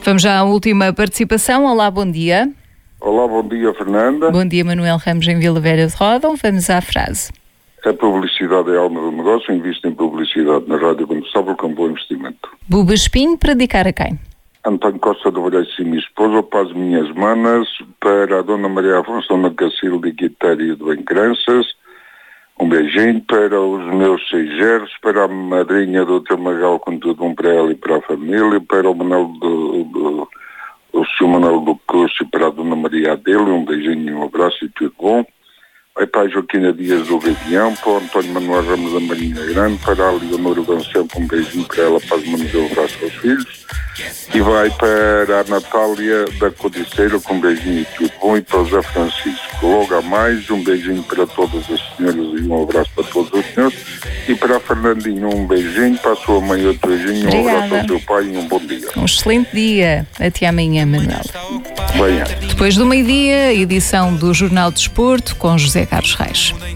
Vamos já à última participação. Olá, bom dia. Olá, bom dia, Fernanda. Bom dia, Manuel Ramos em Vila Velha de Ródão. Vamos à frase. A publicidade é a alma do negócio. Invisto em publicidade na Rádio Gonçalves com bom investimento. Buba Espinho, para dedicar a quem? António Costa do Varejo e minha esposa, para as minhas manas, para a Dona Maria Afonso, Dona Cacilde e Guitério de Bencranças. Um beijinho para os meus 6 gerros, para a madrinha do Teu Magal, com tudo para ela e para a família, para o Manuel o Sr. Manuel do Curso e para a Dona Maria Adele, um beijinho e um abraço e tudo bom. Vai para a Joaquina Dias do Gavião, para o António Manuel Ramos da Marinha Grande, para a Leonor Gonçalves, um beijinho para ela, para as manos e um abraço aos filhos. E vai para a Natália da Codiceira, com um beijinho e tudo bom, e para o José Francisco. Logo a mais, um beijinho para todas as senhoras e um abraço para todos os senhores. E para a Fernandinha, um beijinho, para a sua mãe outro beijinho, um abraço ao seu pai e um bom dia. Um excelente dia. Até amanhã, Manuel. Venha. Depois do meio-dia, edição do Jornal de Desporto com José Carlos Reis.